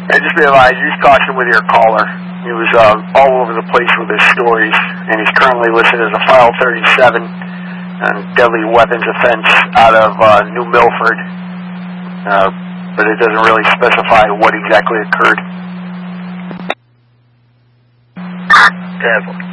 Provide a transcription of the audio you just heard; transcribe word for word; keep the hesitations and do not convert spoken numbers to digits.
And just be advised, use caution with your caller. He was uh, all over the place with his stories, and he's currently listed as a File thirty-seven and deadly weapons offense out of uh, New Milford, uh, but it doesn't really specify what exactly occurred. Careful.